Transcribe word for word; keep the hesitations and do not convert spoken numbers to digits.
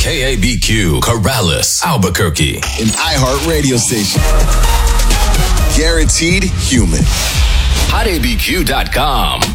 K A B Q, Corrales, Albuquerque. An iHeart radio station. Guaranteed human. hot A B Q dot com.